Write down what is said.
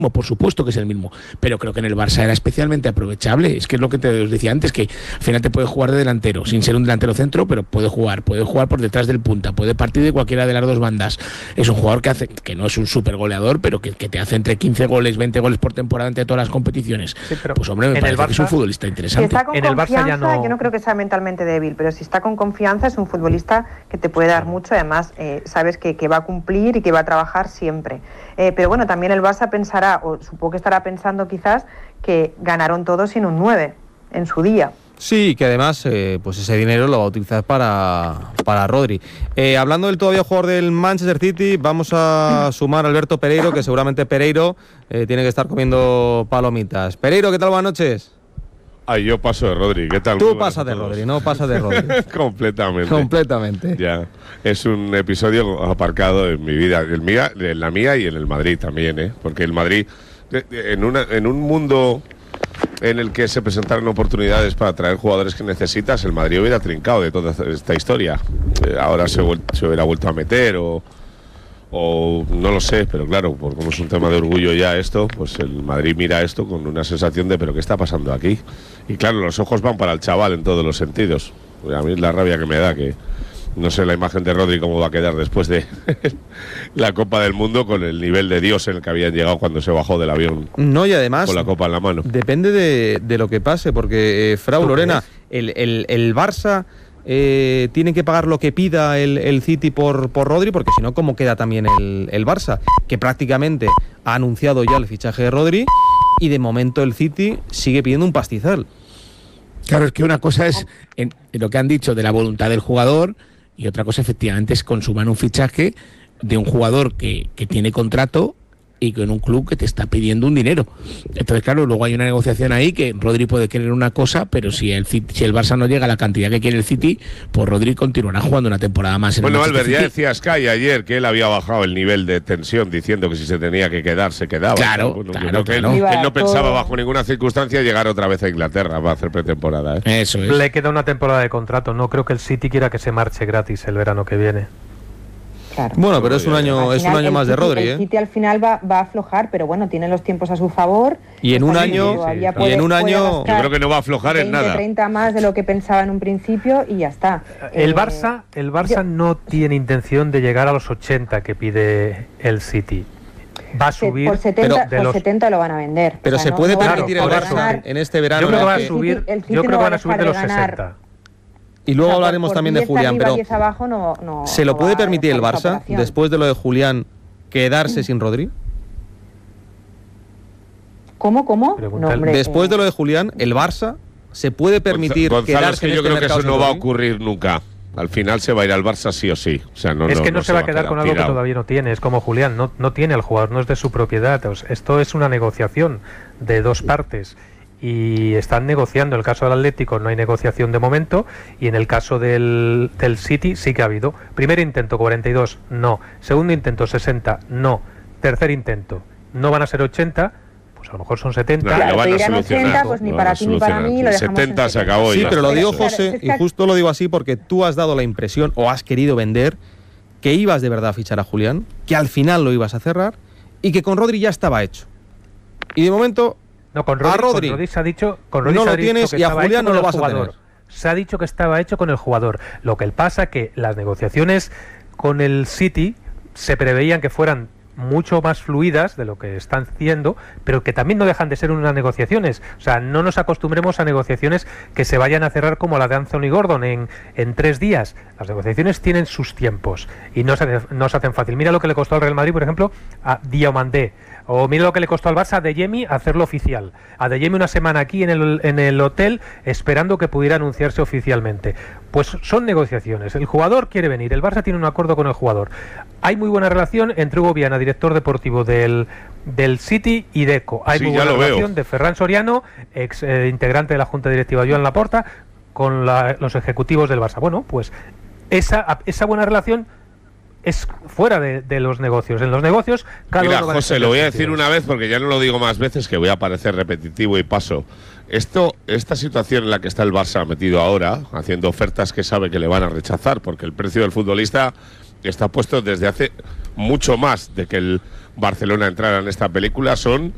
por supuesto que es el mismo, pero creo que en el Barça era especialmente aprovechable. Es que es lo que os decía antes, que al final te puede jugar de delantero, sin ser un delantero centro, pero puede jugar por detrás del punta, puede partir de cualquiera de las dos bandas. Es un jugador que no es un super goleador, pero que te hace entre 15 goles, 20 goles por temporada entre todas las competiciones. Sí, pues hombre, me parece que es un futbolista interesante. Si está con confianza, yo no creo que sea mentalmente débil, pero si está con confianza es un futbolista que te puede dar mucho, además sabes que va a cumplir y que va a trabajar siempre. Pero bueno, también el Barça pensará, o supongo que estará pensando quizás, que ganaron todos sin un 9 en su día. Sí, que además pues ese dinero lo va a utilizar para Rodri. Hablando del todavía jugador del Manchester City, vamos a sumar a Alberto Pereiro, que seguramente Pereiro tiene que estar comiendo palomitas. Pereiro, ¿qué tal? Buenas noches. Ay, yo paso de Rodri, ¿qué tal? Tú pasas de Rodri, no pasas de Rodri. Completamente. Ya, es un episodio aparcado en mi vida, en la mía y en el Madrid también, porque el Madrid, en un mundo en el que se presentaron oportunidades para traer jugadores que necesitas, el Madrid hubiera trincado de toda esta historia. Ahora se hubiera vuelto a meter o no lo sé, pero claro, como es un tema de orgullo ya esto, pues el Madrid mira esto con una sensación de ¿pero qué está pasando aquí? Y claro, los ojos van para el chaval en todos los sentidos. A mí es la rabia que me da, que no sé la imagen de Rodri cómo va a quedar después de la Copa del Mundo con el nivel de Dios en el que habían llegado cuando se bajó del avión. No, y además con la Copa en la mano. Depende de lo que pase, porque Frau Lorena, el Barça tiene que pagar lo que pida el City por Rodri, porque si no, ¿cómo queda también el Barça? Que prácticamente ha anunciado ya el fichaje de Rodri y de momento el City sigue pidiendo un pastizal. Claro, es que una cosa es en lo que han dicho de la voluntad del jugador y otra cosa efectivamente es consumar un fichaje de un jugador que tiene contrato y con un club que te está pidiendo un dinero. Entonces, claro, luego hay una negociación ahí que Rodri puede querer una cosa, pero si el Barça no llega a la cantidad que quiere el City, pues Rodri continuará jugando una temporada más en el Manchester Albert, City. ya decía Sky ayer que él había bajado el nivel de tensión diciendo que si se tenía que quedar, se quedaba. Claro. Que él no pensaba bajo ninguna circunstancia llegar otra vez a Inglaterra para hacer pretemporada. Eso es. Le queda una temporada de contrato. No creo que el City quiera que se marche gratis el verano que viene. Claro. Bueno, pero es un año más de Rodri, El City al final va a aflojar, pero bueno, tiene los tiempos a su favor. Y en un año yo creo que no va a aflojar en nada. 30 más de lo que pensaba en un principio y ya está. El Barça no tiene intención de llegar a los 80 que pide el City. Va a subir por 70 lo van a vender. Pero se puede permitir el Barça en este verano. Yo creo que van a subir, van a subir de los 60. Y luego hablaremos también de Julián, pero ¿se lo puede permitir el Barça, después de lo de Julián, quedarse sin Rodri? ¿Cómo? No, hombre, después de lo de Julián, ¿el Barça se puede permitir quedarse en yo este creo que eso no va a Rodri? ocurrir nunca. Al final se va a ir al Barça sí o sí. O sea, no se va a quedar con algo que todavía no tiene. Es como Julián, no tiene el jugador, no es de su propiedad. Esto es una negociación de dos partes. Y están negociando. En el caso del Atlético no hay negociación de momento y en el caso del City sí que ha habido. Primer intento 42, no. Segundo intento 60, no. Tercer intento, no van a ser 80, pues a lo mejor son 70. Claro, lo van a 80, pues ni para ti ni para mí, lo dejamos 70 se acabó. Sí, pero lo digo, José, y justo lo digo así porque tú has dado la impresión o has querido vender que ibas de verdad a fichar a Julián, que al final lo ibas a cerrar y que con Rodri ya estaba hecho. Y de momento no, con Rodri se ha dicho, no lo tienes y a Julián no lo vas a tener. Se ha dicho que estaba hecho con el jugador. Lo que pasa que las negociaciones con el City se preveían que fueran mucho más fluidas de lo que están siendo, pero que también no dejan de ser unas negociaciones. O sea, no nos acostumbremos a negociaciones que se vayan a cerrar como la de Anthony Gordon en 3 días. Las negociaciones tienen sus tiempos y no se hacen fácil. Mira lo que le costó al Real Madrid, por ejemplo, a Diomandé. O mira lo que le costó al Barça a Adeyemi hacerlo oficial. A Adeyemi una semana aquí en el hotel esperando que pudiera anunciarse oficialmente. Pues son negociaciones. El jugador quiere venir. El Barça tiene un acuerdo con el jugador. Hay muy buena relación entre Hugo Viana, director deportivo del City, y Deco. Hay muy buena relación de Ferran Soriano, ex integrante de la Junta Directiva Joan Laporta, con los ejecutivos del Barça. Bueno, pues esa buena relación es fuera de los negocios. En los negocios, cada Mira, uno José, lo voy a decir una vez porque ya no lo digo más veces, que voy a parecer repetitivo y paso. Esta situación en la que está el Barça metido ahora, haciendo ofertas que sabe que le van a rechazar, porque el precio del futbolista está puesto desde hace mucho más de que el Barcelona entrara en esta película, son